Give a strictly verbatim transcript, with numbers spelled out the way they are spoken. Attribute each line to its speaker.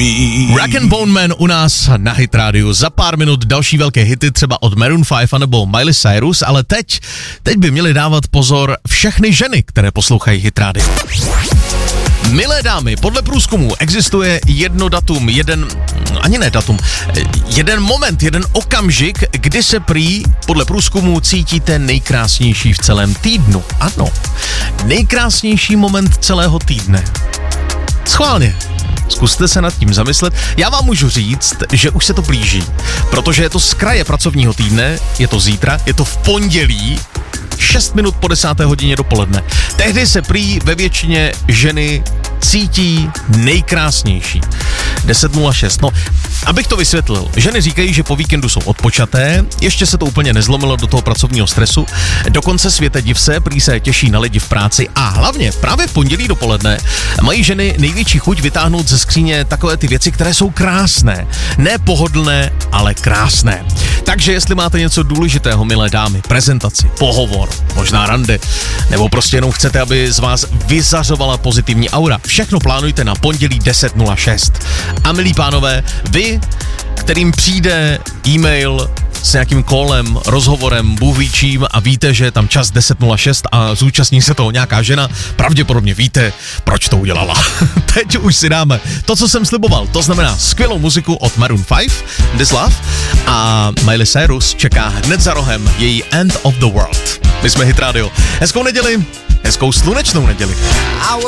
Speaker 1: me.
Speaker 2: Rock and Bone Man u nás na Hit Radio. Za pár minut další velké hity třeba od Maroon pět anebo Miley Cyrus, ale teď, teď by měli dávat pozor všechny ženy, které poslouchají Hit Radio. Milé dámy, podle průzkumu existuje jedno datum, jeden, ani ne datum, jeden moment, jeden okamžik, kdy se prý podle průzkumu cítíte nejkrásnější v celém týdnu. Ano, nejkrásnější moment celého týdne. Schválně. Zkuste se nad tím zamyslet. Já vám můžu říct, že už se to blíží, protože je to z kraje pracovního týdne, je to zítra, je to v pondělí, šest minut po desáté hodině dopoledne. Tehdy se prý ve většině ženy cítí nejkrásnější. deset nula šest. No, abych to vysvětlil. Ženy říkají, že po víkendu jsou odpočaté, ještě se to úplně nezlomilo do toho pracovního stresu, dokonce světe div se, prý se těší na lidi v práci a hlavně právě v pondělí dopoledne mají ženy největší chuť vytáhnout ze skříně takové ty věci, které jsou krásné. Ne pohodlné, ale krásné. Takže jestli máte něco důležitého, milé dámy, prezentaci, pohovor, možná rande, nebo prostě jenom chcete, aby z vás vyzařovala pozitivní aura, všechno plánujte na pondělí deset nula šest. A milí pánové, vy, kterým přijde e-mail s nějakým kolem, rozhovorem, bůh ví čím a víte, že je tam čas deset nula šest a zúčastní se toho nějaká žena, pravděpodobně víte, proč to udělala. Teď už si dáme to, co jsem sliboval, to znamená skvělou muziku od Maroon pět, This Love, a Miley Cyrus čeká hned za rohem její End of the World. My jsme Hit Radio. Hezkou neděli, hezkou slunečnou neděli.